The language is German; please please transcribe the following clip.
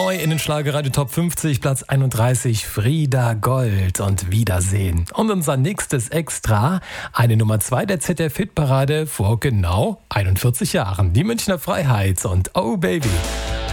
Neu in den Schlagerradio Top 50, Platz 31, Frieda Gold und Wiedersehen. Und unser nächstes Extra, eine Nummer 2 der ZDF-Hitparade vor genau 41 Jahren. Die Münchner Freiheit und Oh Baby.